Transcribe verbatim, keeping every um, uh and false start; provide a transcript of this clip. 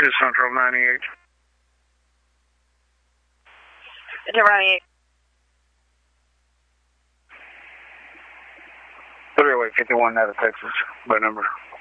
two Central ninety-eight. Central ninety-eight. three oh eight fifty-one out of Texas, by number.